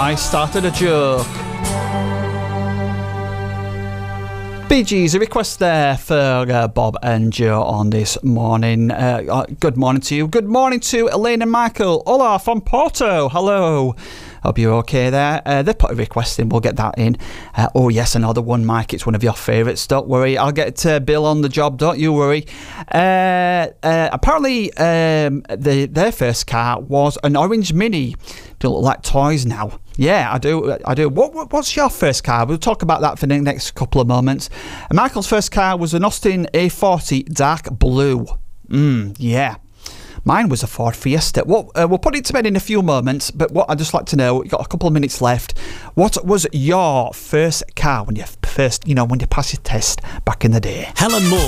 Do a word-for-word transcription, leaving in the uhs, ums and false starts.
I started a joke. Bee Gees, a request there for uh, Bob and Joe on this morning. Uh, uh, good morning to you. Good morning to Elaine and Michael. Hola from Porto. Hello. Hope you're okay there. Uh, they put a request in. We'll get that in. Uh, oh, yes, another one, Mike. It's one of your favourites. Don't worry. I'll get uh, Bill on the job. Don't you worry. Uh, uh, apparently, um, the, their first car was an orange Mini. Don't look like toys now. Yeah, I do. I do. What, what What's your first car? We'll talk about that for the next couple of moments. And Michael's first car was an Austin A forty dark blue. Mm, yeah. Mine was a Ford Fiesta. Well, uh, we'll put it to bed in a few moments, but what I'd just like to know, we've got a couple of minutes left. What was your first car when you first, you know, when you passed your test back in the day? Helen Moore.